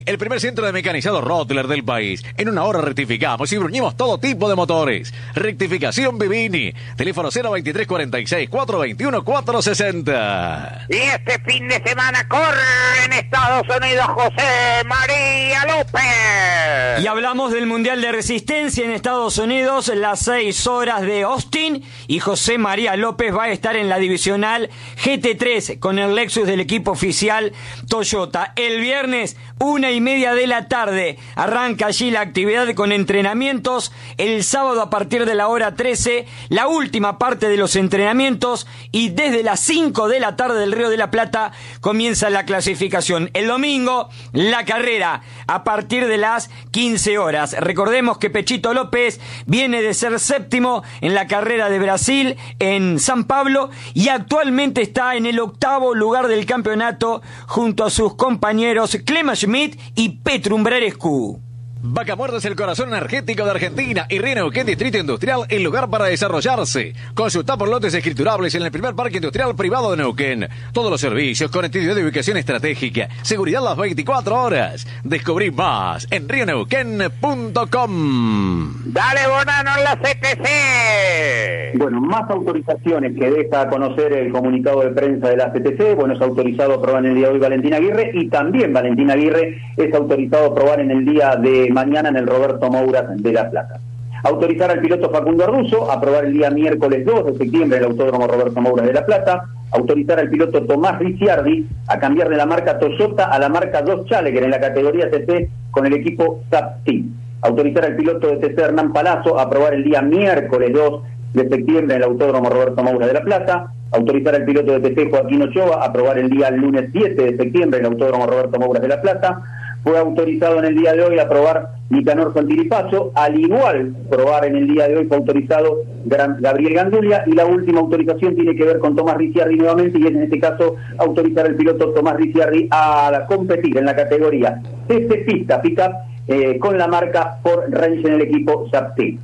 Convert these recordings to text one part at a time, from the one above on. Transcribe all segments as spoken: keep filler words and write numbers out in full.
El primer centro de mecanizado Rottler del país. En una hora rectificamos y bruñimos todo tipo de motores. Rectificación Vivini. Teléfono cero veintitrés cuarenta y seis, cuatrocientos veintiuno, cuatrocientos sesenta. Y este fin de semana corre en Estados Unidos José María López. Y hablamos del Mundial de Resistencia en Estados Unidos, las seis horas de Austin. Y José María López va a estar en la divisional G T tres con el Lexus del equipo oficial Toyota. El viernes, una y media de la tarde, arranca allí la actividad con entrenamientos. El sábado a partir de la hora trece, la última parte de los entrenamientos, y desde las cinco de la tarde del Río de la Plata comienza la clasificación. El domingo, la carrera a partir de las quince horas. Recordemos que Pechito López viene de ser séptimo en la carrera de Brasil en San Pablo y actualmente está en el octavo lugar del campeonato junto a sus compañeros Clema Schmidt y Petru Umbrarescu. Vaca Muerta es el corazón energético de Argentina y Río Neuquén Distrito Industrial, el lugar para desarrollarse. Consulta por lotes escriturables en el primer parque industrial privado de Neuquén. Todos los servicios, conectividad de ubicación estratégica, seguridad las veinticuatro horas. Descubrí más en rio neuquén punto com. Dale, Bonano, en la C T C. Bueno, más autorizaciones que deja a conocer el comunicado de prensa de la C T C. Bueno, es autorizado a probar en el día de hoy Valentín Aguirre, y también Valentín Aguirre es autorizado a probar en el día de mañana en el Roberto Mouras de La Plata. Autorizar al piloto Facundo Arduzo a probar el día miércoles dos de septiembre en el Autódromo Roberto Mouras de La Plata. Autorizar al piloto Tomás Ricciardi a cambiar de la marca Toyota a la marca Dodge Challenger en la categoría T C con el equipo S A P Team. Autorizar al piloto de T C Hernán Palazzo a probar el día miércoles dos de septiembre en el Autódromo Roberto Mouras de La Plata. Autorizar al piloto de T C Joaquín Ochoa a probar el día lunes siete de septiembre en el Autódromo Roberto Mouras de La Plata. Fue autorizado en el día de hoy a probar Nicanor Santiripazo, al igual probar en el día de hoy fue autorizado Gabriel Gandulia, y la última autorización tiene que ver con Tomás Ricciardi nuevamente, y es en este caso autorizar al piloto Tomás Ricciardi a competir en la categoría T C Pista Pickup eh, con la marca Ford Range en el equipo S A P Team.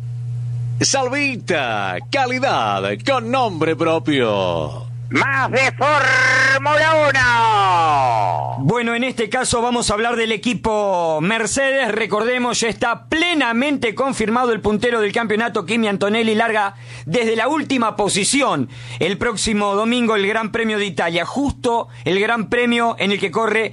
Salvita, calidad con nombre propio. Más de Fórmula uno. Bueno, en este caso vamos a hablar del equipo Mercedes. Recordemos, ya está plenamente confirmado el puntero del campeonato. Kimi Antonelli larga desde la última posición el próximo domingo el Gran Premio de Italia, justo el Gran Premio en el que corre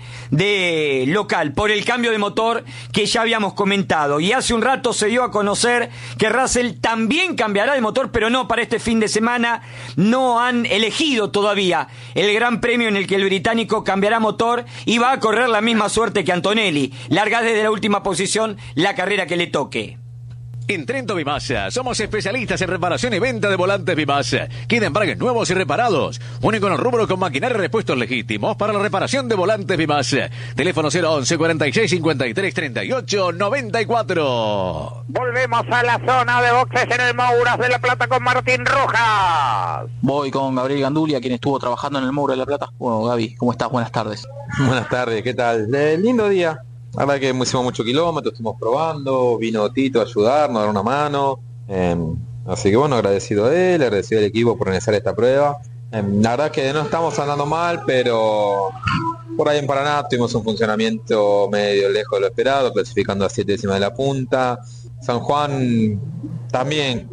de local por el cambio de motor que ya habíamos comentado. Y hace un rato se dio a conocer que Russell también cambiará de motor, pero no para este fin de semana. No han elegido todavía el Gran Premio en el que el británico cambiará motor y va a correr la misma suerte que Antonelli, largar desde la última posición la carrera que le toque. En Trento Vimasa somos especialistas en reparación y venta de volantes Vimasa. Queda embragues nuevos y reparados. Único en el rubro con maquinaria y repuestos legítimos para la reparación de volantes Vimasa. Teléfono cero once, cuarenta y seis, cincuenta y tres, treinta y ocho, noventa y cuatro. Volvemos a la zona de boxes en el Mouras de La Plata con Martín Rojas. Voy con Gabriel Gandulia, quien estuvo trabajando en el Mouras de La Plata. Bueno, Gaby, ¿cómo estás? Buenas tardes. Buenas tardes, ¿qué tal? Eh, lindo día. La verdad que hicimos muchos kilómetros, estuvimos probando, vino Tito a ayudarnos, a dar una mano. Eh, así que bueno, agradecido a él, agradecido al equipo por organizar esta prueba. Eh, la verdad que no estamos andando mal, pero por ahí en Paraná tuvimos un funcionamiento medio lejos de lo esperado, clasificando a siete décimas de la punta. San Juan también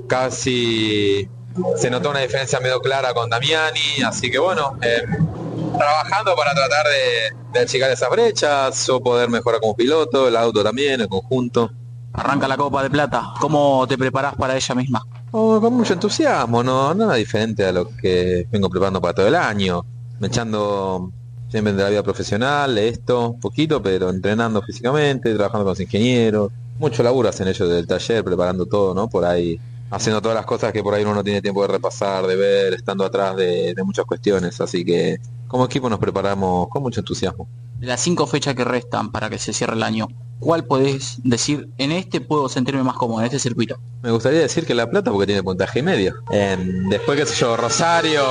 casi se notó una diferencia medio clara con Damiani, así que bueno, eh, trabajando para tratar de, de achicar esas brechas, yo poder mejorar como piloto, el auto también, el conjunto. Arranca la Copa de Plata, ¿cómo te preparás para ella misma? Oh, con mucho entusiasmo, no nada diferente a lo que vengo preparando para todo el año, me echando siempre de la vida profesional, esto, poquito, pero entrenando físicamente, trabajando con los ingenieros, mucho laburo hacen ellos del taller, preparando todo, ¿no? Por ahí, haciendo todas las cosas que por ahí uno no tiene tiempo de repasar, de ver, estando atrás de, de muchas cuestiones, así que como equipo nos preparamos con mucho entusiasmo. De las cinco fechas que restan para que se cierre el año, ¿cuál podés decir, en este puedo sentirme más cómodo, en este circuito? Me gustaría decir que La Plata porque tiene puntaje y medio. Eh, después, qué sé yo, Rosario...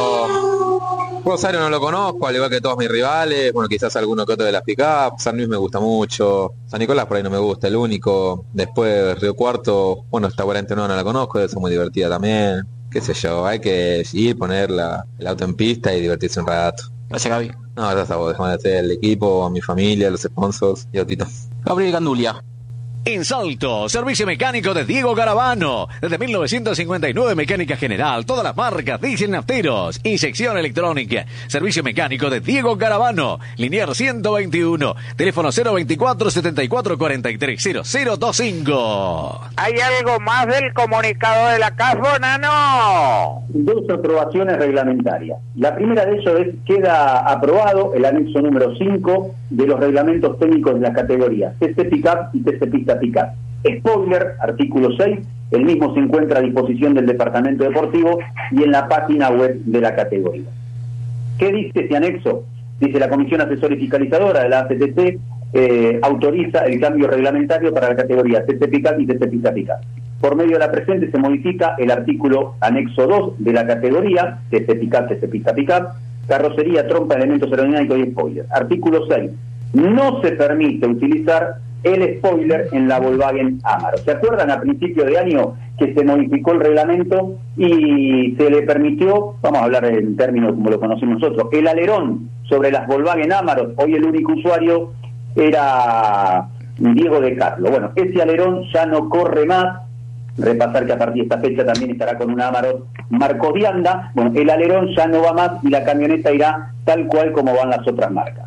Rosario no lo conozco, al igual que todos mis rivales, bueno, quizás alguno que otro de las pick-up. San Luis me gusta mucho, San Nicolás por ahí no me gusta, el único. Después Río Cuarto, bueno, esta Guarente no, no la conozco, es muy divertida también. Qué sé yo, hay que ir, poner la, el auto en pista y divertirse un rato. Gracias, Gaby. No, gracias a vos, déjame agradecer al equipo, a mi familia, a los sponsors y a Tito. Gabriel Gandulia. En Salto, servicio mecánico de Diego Garavano. Desde mil novecientos cincuenta y nueve, mecánica general, todas las marcas, diésel nafteros, inyección electrónica. Servicio mecánico de Diego Garavano. Linier ciento veintiuno. Teléfono cero veinticuatro, setenta y cuatro, cuarenta y tres, cero cero veinticinco. ¿Hay algo más del comunicado de la C A F, Bonano? Dos aprobaciones reglamentarias. La primera de ellos es, queda aprobado el anexo número cinco de los reglamentos técnicos de las categorías T C Pickup y T C Pista Pickup. Spoiler, artículo seis, el mismo se encuentra a disposición del Departamento Deportivo y en la página web de la categoría. ¿Qué dice este anexo? Dice: la Comisión Asesora y Fiscalizadora de la A C T C eh, autoriza el cambio reglamentario para la categoría T C Pickup y T C Pista Pickup. Por medio de la presente se modifica el artículo anexo dos de la categoría T C Pickup, T C Pista Pickup, carrocería, trompa, elementos aerodinámicos y spoiler. Artículo seis. No se permite utilizar el spoiler en la Volkswagen Amarok. ¿Se acuerdan a principio de año que se modificó el reglamento y se le permitió, vamos a hablar en términos como lo conocemos nosotros, el alerón sobre las Volkswagen Amarok? Hoy el único usuario era Diego de Carlo. Bueno, ese alerón ya no corre más. Repasar que a partir de esta fecha también estará con una Amarok Marcos de Anda. Bueno, el alerón ya no va más y la camioneta irá tal cual como van las otras marcas.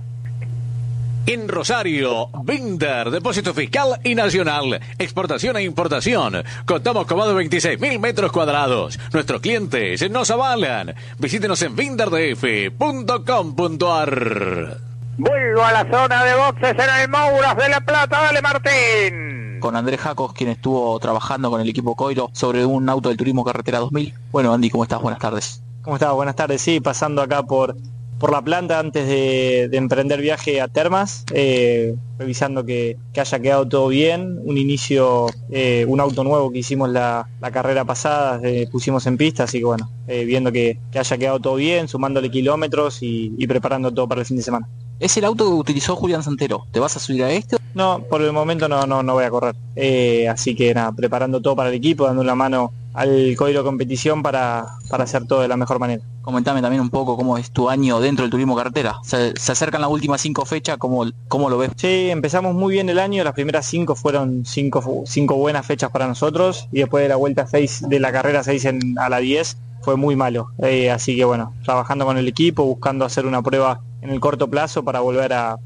En Rosario, Binder, depósito fiscal y nacional, exportación e importación. Contamos con más de veintiséis mil metros cuadrados. Nuestros clientes nos avalan. Visítenos en binder d f punto com punto a r. Vuelvo a la zona de boxes en el Mouras de La Plata. Dale, Martín. Con Andrés Jacos, quien estuvo trabajando con el equipo Coiro sobre un auto del Turismo Carretera dos mil. Bueno, Andy, ¿cómo estás? Buenas tardes. ¿Cómo estás? Buenas tardes. Sí, pasando acá por... por la planta antes de, de emprender viaje a Termas, eh, revisando que, que haya quedado todo bien. Un inicio, eh, un auto nuevo que hicimos la, la carrera pasada, eh, pusimos en pista, así que bueno, eh, viendo que, que haya quedado todo bien, sumándole kilómetros y, y preparando todo para el fin de semana. Es el auto que utilizó Julián Santero. ¿Te vas a subir a este? No, por el momento no, no, no voy a correr. Eh, así que nada, preparando todo para el equipo, dando la mano al Coiro Competición para, para hacer todo de la mejor manera. Comentame también un poco cómo es tu año dentro del Turismo Carretera. Se, se acercan las últimas cinco fechas, ¿cómo, cómo lo ves? Sí, empezamos muy bien el año. Las primeras cinco fueron cinco, cinco buenas fechas para nosotros, y después de la vuelta seis de la carrera seis en, a la diez fue muy malo. Eh, así que bueno, trabajando con el equipo, buscando hacer una prueba en el corto plazo para volver a,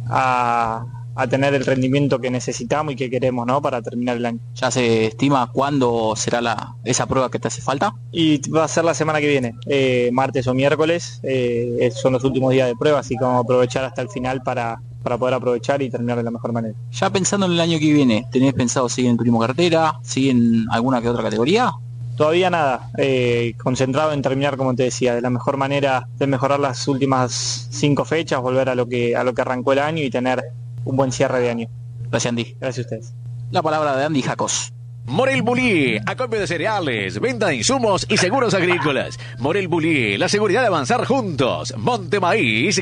a, a tener el rendimiento que necesitamos y que queremos, ¿no?, para terminar el año. ¿Ya se estima cuándo será la, esa prueba que te hace falta? Y va a ser la semana que viene, eh, martes o miércoles, eh, son los últimos días de prueba, así que vamos a aprovechar hasta el final para, para poder aprovechar y terminar de la mejor manera. Ya pensando en el año que viene, ¿tenés pensado seguir en Turismo Carretera? ¿Seguir en alguna que otra categoría? Todavía nada, eh, concentrado en terminar, como te decía, de la mejor manera, de mejorar las últimas cinco fechas, volver a lo que a lo que arrancó el año y tener un buen cierre de año. Gracias, Andy. Gracias a ustedes. La palabra de Andy Jacos. Morel Bullier, acopio de cereales, venta de insumos y seguros agrícolas. Morel Bullier, la seguridad de avanzar juntos. Monte Maíz,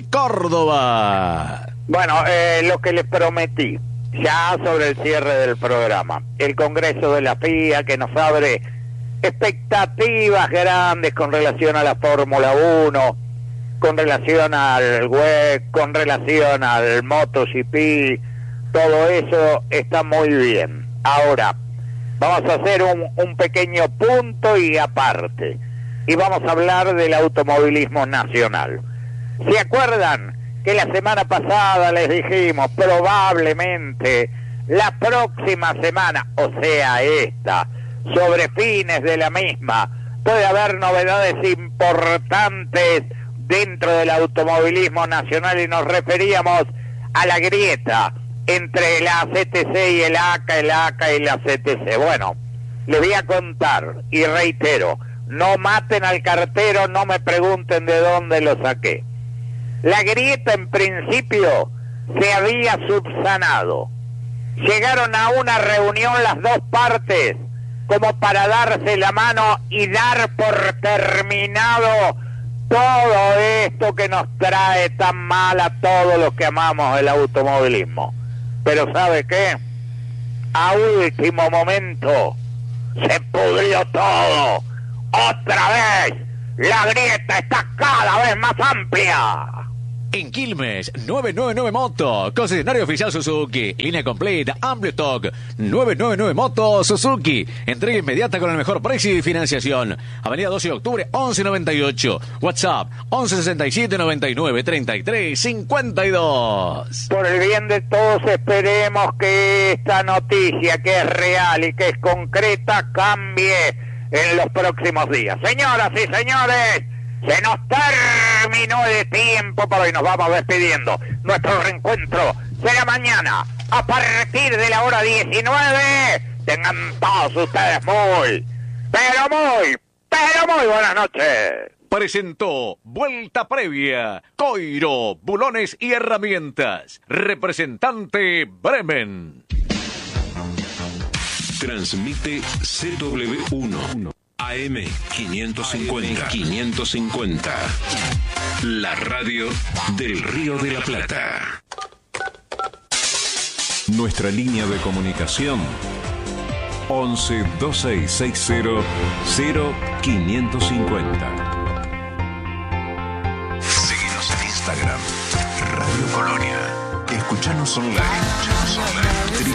Córdoba. Bueno, eh, lo que les prometí, ya sobre el cierre del programa. El Congreso de la F I A que nos abre expectativas grandes con relación a la Fórmula uno, con relación al W E C, con relación al MotoGP, todo eso está muy bien. Ahora, vamos a hacer un, un pequeño punto y aparte, y vamos a hablar del automovilismo nacional. ¿Se acuerdan que la semana pasada les dijimos, probablemente la próxima semana, o sea esta, sobre fines de la misma, puede haber novedades importantes dentro del automovilismo nacional, y nos referíamos a la grieta entre la A C T C y el A C A, el A C A y la C T C? Bueno, les voy a contar y reitero, no maten al cartero, no me pregunten de dónde lo saqué. La grieta en principio se había subsanado. Llegaron a una reunión las dos partes como para darse la mano y dar por terminado todo esto que nos trae tan mal a todos los que amamos el automovilismo. Pero ¿sabe qué? A último momento se pudrió todo. Otra vez la grieta está cada vez más amplia. En Quilmes, novecientos noventa y nueve Moto, concesionario oficial Suzuki, línea completa, amplio stock, novecientos noventa y nueve Moto Suzuki, entrega inmediata con el mejor precio y financiación. Avenida doce de octubre, once noventa y ocho, WhatsApp, once sesenta y siete noventa y nueve treinta y tres cincuenta y dos. Por el bien de todos, esperemos que esta noticia, que es real y que es concreta, cambie en los próximos días. Señoras y señores, se nos terminó el tiempo para hoy, nos vamos despidiendo. Nuestro reencuentro será mañana a partir de la hora diecinueve. Tengan todos ustedes muy, pero muy, pero muy buenas noches. Presentó Vuelta Previa, Coiro, Bulones y Herramientas. Representante Bremen. Transmite C W uno. A M quinientos cincuenta. quinientos cincuenta. La radio del Río de la Plata. Nuestra línea de comunicación once veintiséis sesenta cero quinientos cincuenta. Síguenos en Instagram, Radio Colonia. Escuchanos online. Escuchanos online.